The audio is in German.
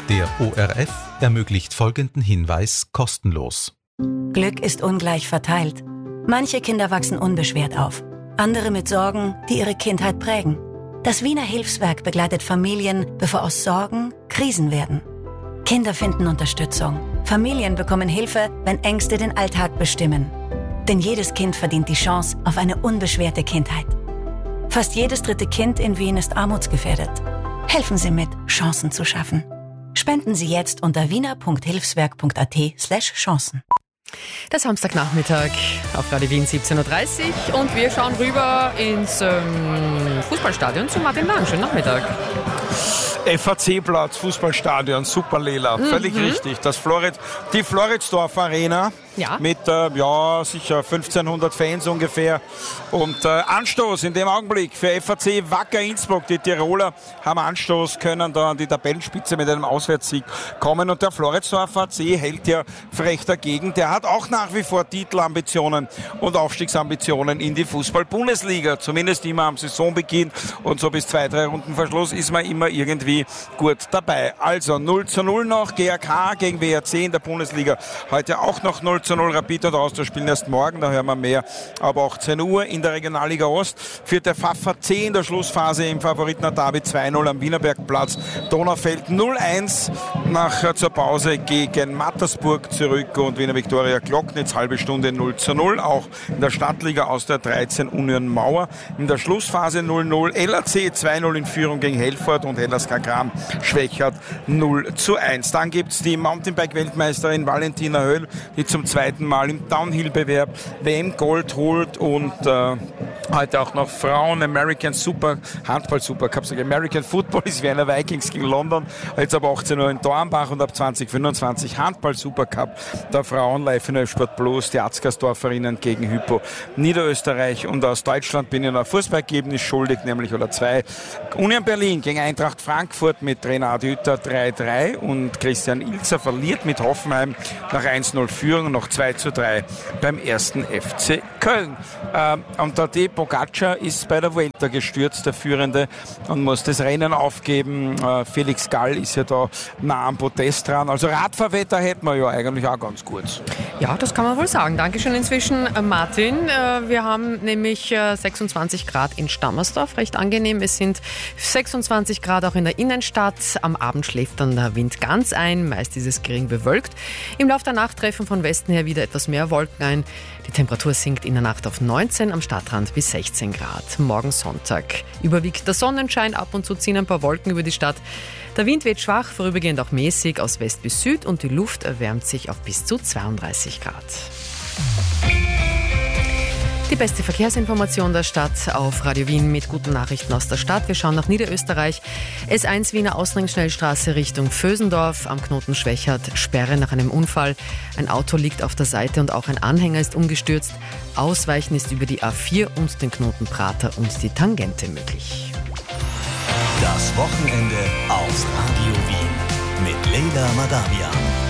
Der ORF ermöglicht folgenden Hinweis kostenlos. Glück ist ungleich verteilt. Manche Kinder wachsen unbeschwert auf, andere mit Sorgen, die ihre Kindheit prägen. Das Wiener Hilfswerk begleitet Familien, bevor aus Sorgen Krisen werden. Kinder finden Unterstützung. Familien bekommen Hilfe, wenn Ängste den Alltag bestimmen. Denn jedes Kind verdient die Chance auf eine unbeschwerte Kindheit. Fast jedes dritte Kind in Wien ist armutsgefährdet. Helfen Sie mit, Chancen zu schaffen. Spenden Sie jetzt unter wiener.hilfswerk.at/Chancen. Der Samstagnachmittag auf Radio Wien 17.30 Uhr und wir schauen rüber ins Fußballstadion zu Martin Lang. Schönen Nachmittag. FAC-Platz, Fußballstadion, super Lela, völlig richtig. Die Floridsdorf Arena mit sicher 1500 Fans ungefähr. Und Anstoß in dem Augenblick für FAC Wacker Innsbruck. Die Tiroler haben Anstoß, können da an die Tabellenspitze mit einem Auswärtssieg kommen. Und der Floridsdorf AC hält ja frech dagegen. Der hat auch nach wie vor Titelambitionen und Aufstiegsambitionen in die Fußball-Bundesliga. Zumindest immer am Saisonbeginn und so bis 2-3 Runden Verschluss ist man immer irgendwie gut dabei. Also 0:0 noch, GAK gegen WRC in der Bundesliga. Heute auch noch 0:0. Rapid und Austria spielen erst morgen, da hören wir mehr. Ab 18 Uhr in der Regionalliga Ost führt der FAC in der Schlussphase im Favoriten-Derby 2:0 am Wienerbergplatz. Donaufeld 0:1 zur Pause gegen Mattersburg zurück und Wiener Viktoria Glocknitz halbe Stunde 0:0. Auch in der Stadtliga aus der 13 Union Mauer. In der Schlussphase 0:0. LAC 2:0 in Führung gegen Helford und LSK Gram Schwächert 0:1. Dann gibt es die Mountainbike-Weltmeisterin Valentina Höll, die zum zweiten Mal im Downhill-Bewerb WM Gold holt und heute auch noch Frauen American Handball-Supercup. American Football ist Wiener Vikings gegen London. Jetzt ab 18 Uhr in Dornbach und ab 2025 Handball-Supercup der Frauen live in Sport Plus. Die Atzgersdorferinnen gegen Hypo Niederösterreich. Und aus Deutschland bin ich noch Fußballergebnis schuldig, nämlich oder 2. Union Berlin gegen Eintracht Frankfurt mit Renat Hütter 3:3 und Christian Ilzer verliert mit Hoffenheim nach 1:0 Führung noch 2:3 beim ersten FC Köln. Und Tadej Pogacar ist bei der Vuelta gestürzt, der Führende, und muss das Rennen aufgeben. Felix Gall ist ja da nah am Podest dran. Also Radfahrwetter hätten wir ja eigentlich auch ganz gut. Ja, das kann man wohl sagen. Dankeschön inzwischen, Martin. Wir haben nämlich 26 Grad in Stammersdorf, recht angenehm. Es sind 26 Grad auch in der Innenstadt. Am Abend schläft dann der Wind ganz ein, meist ist es gering bewölkt. Im Laufe der Nacht treffen von Westen her wieder etwas mehr Wolken ein. Die Temperatur sinkt in der Nacht auf 19, am Stadtrand bis 16 Grad. Morgen Sonntag überwiegt der Sonnenschein, ab und zu ziehen ein paar Wolken über die Stadt. Der Wind weht schwach, vorübergehend auch mäßig aus West bis Süd und die Luft erwärmt sich auf bis zu 32 Grad. Die beste Verkehrsinformation der Stadt auf Radio Wien mit guten Nachrichten aus der Stadt. Wir schauen nach Niederösterreich. S1 Wiener Ausringschnellstraße Richtung Vösendorf am Knoten Schwächert. Sperre nach einem Unfall. Ein Auto liegt auf der Seite und auch ein Anhänger ist umgestürzt. Ausweichen ist über die A4 und den Knoten Prater und die Tangente möglich. Das Wochenende auf Radio Wien mit Leila Madawian.